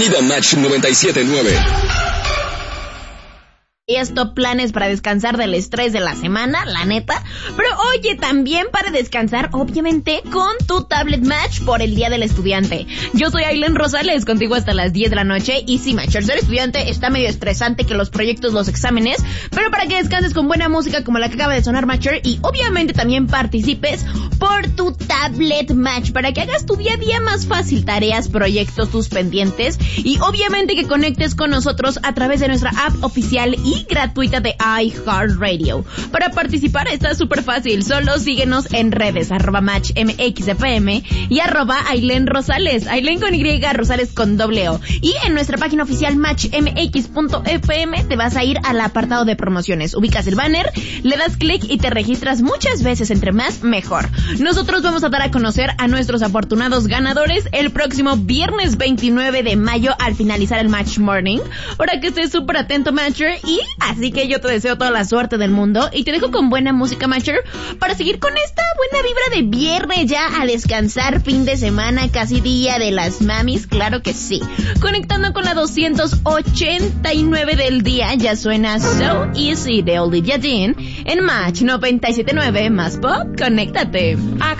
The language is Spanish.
Bienvenida a Match 97.9. Esto planes para descansar del estrés de la semana, la neta. Pero oye, también para descansar, obviamente, con tu tablet Match por el Día del Estudiante. Yo soy Ailén Rosales, contigo hasta las 10 de la noche. Y sí, Match, ser estudiante está medio estresante, que los proyectos, los exámenes. Pero para que descanses con buena música como la que acaba de sonar, Matcher. Y obviamente también participes por tu tablet Match, para que hagas tu día a día más fácil. Tareas, proyectos, tus pendientes. Y obviamente que conectes con nosotros a través de nuestra app oficial y gratuita de iHeartRadio. Para participar está súper fácil, solo síguenos en redes, @MatchMXFM y @Ailén Rosales, Ailén con Y, Rosales con O. Y en nuestra página oficial matchmx.fm te vas a ir al apartado de promociones, ubicas el banner, le das clic y te registras muchas veces, entre más, mejor. Nosotros vamos a dar a conocer a nuestros afortunados ganadores el próximo viernes 29 de mayo al finalizar el Match Morning, para que estés súper atento, Matcher. Y así que yo te deseo toda la suerte del mundo y te dejo con buena música, Matcher, para seguir con esta buena vibra de viernes, ya a descansar, fin de semana, casi día de las mamis, claro que sí. Conectando con la 289 del día, ya suena So Easy de Olivia Dean en Match 97.9 más pop, conéctate.